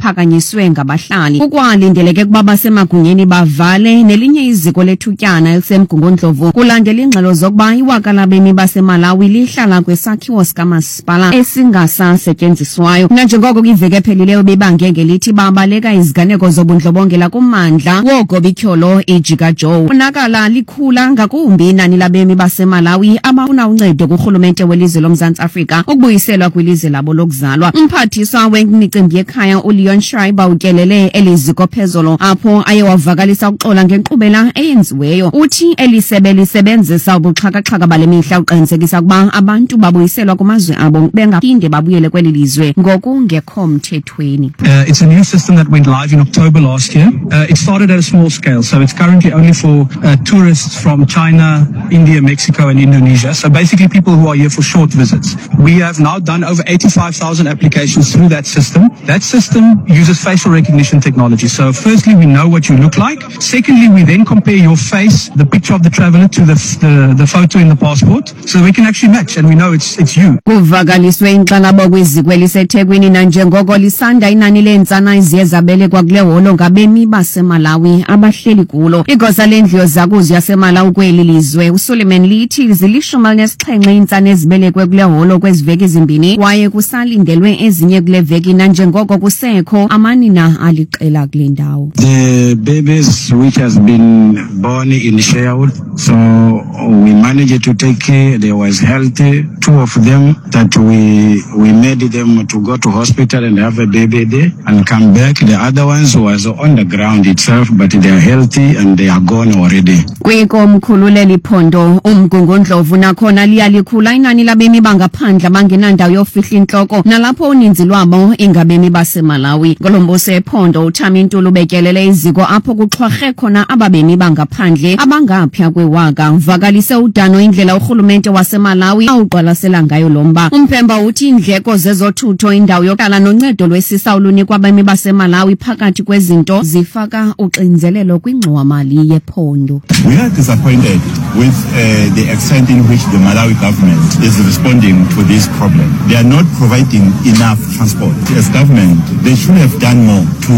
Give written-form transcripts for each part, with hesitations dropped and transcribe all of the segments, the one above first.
eliphakanyiswe ngabahlali. Ukwalindeleke kuba basemagunyeni bavale nelinye iziko lethutyana elisemgungundlovu kulandela ingxelo zokuba iwaka labemi baseMalawi lihlala kwesakhiwo sikamasipala esingasasetyenziswayo. Nanjengoko kwiveki ephelileyo bebange ngelithi babaleka iziganeko zobundlobongela kummandla wogobityholo iJika Joe. Unakala likhula ngakumbi inani labemi baseMalawi abafuna uncedo kurhulumente welizwe loMzantsi Afrika ukubuyiselwa kwilizwe labo lokuzalwa. Umphathiswa wemicimbi yekhaya uLeon Schreiber utyelele eliziko phezolo apho aye wavakalisa ukuxola ngenkqubela eyenziweyo. Uthi elisebe lisebenzisa ubuxhakaxhaka bale mihla uqinisekisa ukuba abantu babuyiselwa kumazwe abo bengaphinde babuyele kweli lizwe ngokungekho mthethweni. It's a new system that went live in October last year. It started at a small scale, so it's currently only for tourists from China, India, Mexico and Indonesia. So basically people who are here for short visits. We have now done over 85,000 applications through that system. That system uses facial recognition technology. So firstly, we know what you look like. Secondly, we then compare your face, the picture of the traveler, to the photo in the passport, so we can actually match and we know it's you. Kuvakaliswe inxalabo kwiziko eliseThekwini nanjengoko lisanda inani leentsana eziye zabelekwa kule holo ngabemi baseMalawi abahleli kulo. Igosa lendlu yozakuzo yaseMalawi kweli lizwe uSuleiman lithi zili-17 iintsana ezibelekwe kule holo kweziveki ezimbini kwaye kusalindelwe ezinye kule veki nanjengoko kusekho amanina aliqela kule ndawo. The babies which has been born in Sherwood, so we managed to take care. They was healthy. 2 of them that we made them to go to hospital and have a baby there and come back. The other ones was on the ground itself, but they are healthy and they are gone already. Kwikomkhulu liphondo umgungundlovu nakhona liyalikhula inani labemi bangaphandle bangenandawo yofihla intloko nalapho uninzi lwabo ingabemi baseMalawi. Ngolombuso ephondo uThamintulu betyelele iziko apho kuxhwarhe khona ababemi bangaphandle abangaphya kwewaka. Uvakalise udano indlela urhulumente waseMalawi awuqwalasela ngayo lomba. Umphemba uthi indleko zezothutho indawo yokuhlala noncedo lwesisa olunikwa abemi baseMalawi phakathi kwezinto zifaka uxinzelelo kwingxowa-mali yephondo. We are disappointed with the extent in which the Malawi government is responding to this problem. They are not providing enough transport. As government, they should have done more to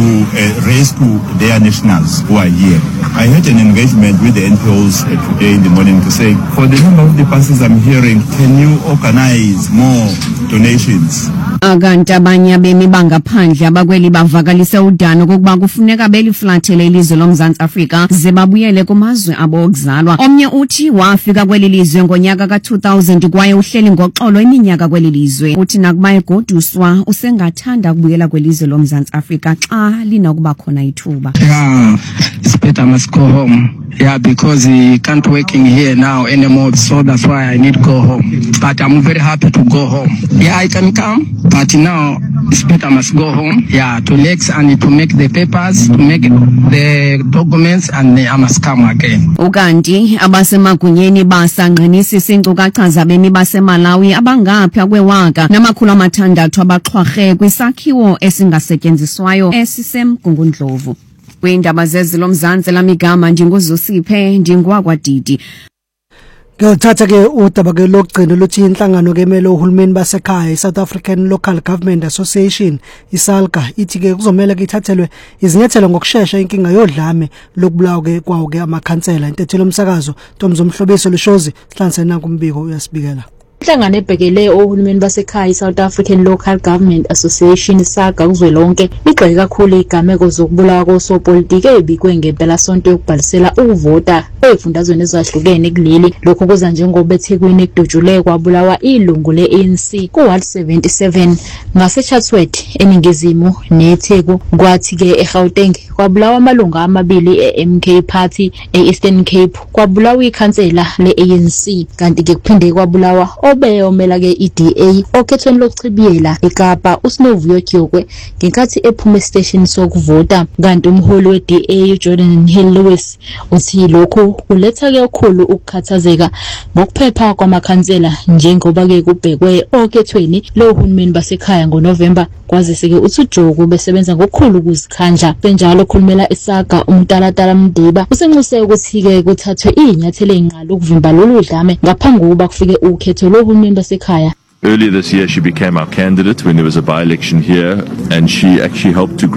rescue their nationals who are here. I had an engagement with the NPOs today in the morning to say, for the number of the buses I'm hearing, can you organize more donations? Akanti abanye abemi bangaphandle abakweli bavakalise udano kokuba kufuneka beliflathele ilizwe loMzantsi Afrika ze babuyele kumazwe abo okuzalwa. Omnye uthi wafika kweli lizwe ngonyaka ka-2000 kwaye uhleli ngoxolo iminyaka kweli lizwe. Uthi nakuba egoduswa usengathanda kubuyela kwelizwe loMzantsi Afrika xa linakuba khona ithuba. Yeah, it's better I must go home. Yeah, because he can't working here now anymore, so that's why I need to go home. But I'm very happy to go home. Yeah, I can come, but now it's better I must go home. Yeah, to Lex and to make the papers, to make the documents, and I must come again. Ukanti abasemagunyeni basanqinisisa inkcukacha zabemi baseMalawi abangaphya kwewaka namakhulu amathandathu abaxhwarhe kwisakhiwo esingasetyenziswayo esisemgungundlovu. Kwindaba zezilo Mzantsi lamigama ndinguzusiphe ndingwakwadidi. Ngiyothatha ke udaba ke lokugcina luthi inhlangano kemele uhulumeni basekhaya iSouth African Local Government Association iSALGA ithi ke kuzomela ke ithathelwe izinyathelo ngokusheshsha inkinga yodlame lokubulawa ke kwawo ke amakhansela. Intethelo umsakazo Ntombi Mhlobiso Lushozi sihlanisena kumbiko uyasibikela. Inhlangano ebhekele ohulumeni basekhaya iSouth African Local Government Association SALGA kuzwelonke igxeke kakhulu igameko zokubulawa kosopolitiki ebikwe ngempela sonto yokubhalisela ukuvota ezifundazweni ezahlukene kuleli. Lokho kuza njengoba eThekwini ekudutshulwe kwabulawa ilungu le-ANC ku-Ward 77 ngaseChatsworth eningizimu neTheku. Kwathi ke eGauteng kwabulawa amalunga amabili e-MK Party e-Eastern Cape kwabulawa ikhansela le-ANC kanti ke kuphinde kwabulawa obeyomela ke iDA okhethweni lokuchibiyela eKapa uSinovuyo Gyokwe ngenkathi ephuma estation sokuvota. Kanti umholi weDA uJordan Hill Lewis uthi lokhu kuletha ke okukhulu ukukhathazeka ngokuphepha kwamakhansela njengoba ke kubhekwe okhethweni lohulumeni basekhaya ngoNovember kwazise ke uthi uJoku besebenza ngokukhulu ukuzikhandla. Benjalo okhulumela iSALGA uMtalatala Mdiba usenxuse ukuthi ke kuthathwe inyathelo ezinqala ukuvimba lolu dlame ngaphambi kokuba kufike ukhetho lohulumeni basekhaya. Earlier this year, she became our candidate when there was a by-election here, and she actually helped to